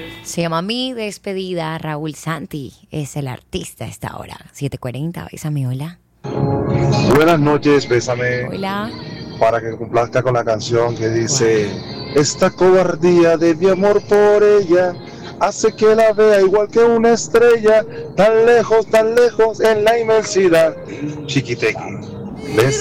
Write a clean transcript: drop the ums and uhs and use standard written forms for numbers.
Se llama Mi Despedida. Raúl Santi es el artista a esta hora. 7:40, bésame, hola. Buenas noches, bésame. Hola. Para que complazca con la canción que dice: esta cobardía de mi amor por ella hace que la vea igual que una estrella, tan lejos en la inmensidad. Chiquitequi. ¿Ves?